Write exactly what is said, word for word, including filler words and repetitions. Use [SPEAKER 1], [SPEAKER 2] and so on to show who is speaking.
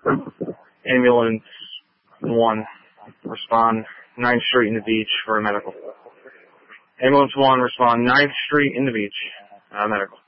[SPEAKER 1] Ambulance one, respond ninth Street in the Beach for a medical. Ambulance one, respond ninth Street in the Beach, uh, medical.